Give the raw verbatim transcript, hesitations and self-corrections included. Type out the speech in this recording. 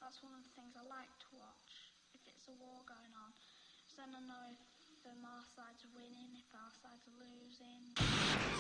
That's one of the things I like to watch, if it's a war going on. So then I know if the our side's winning, if our side's losing.